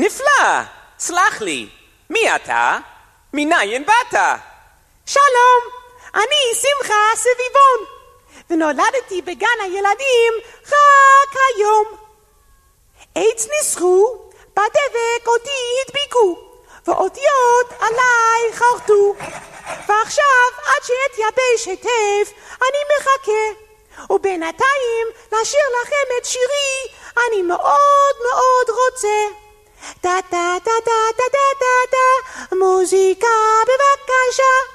נפלא! סלח לי, מי אתה? מניין באת? שלום, אני שמחה סביבון, ונולדתי בגן הילדים רק היום. עץ ניסחו, בדבק אותי הדביקו, ואותיות עליי חרטו, ועכשיו עד שאתייבש היטב אני מחכה, ובינתיים לשיר לכם את שירי אני מאוד מאוד רוצה. דה דה דה דה דה דה דה, מוזיקה בבקשה.